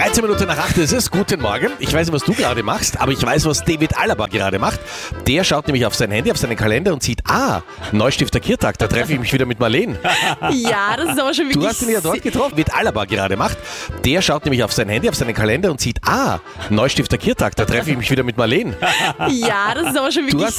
13 Minuten nach 8 ist es. Guten Morgen. Ich weiß nicht, was du gerade machst, aber ich weiß, was David Alaba gerade macht. Der schaut nämlich auf sein Handy, auf seinen Kalender und sieht, Neustifter Kirtag, da treffe ich mich wieder mit Marlene. Ja, das ist aber schon wirklich... Du hast ihn ja dort getroffen, David Alaba gerade macht. Der schaut nämlich auf sein Handy, auf seinen Kalender und sieht, Neustifter Kirtag, da treffe ich mich wieder mit Marlene. Ja, das ist aber schon wirklich...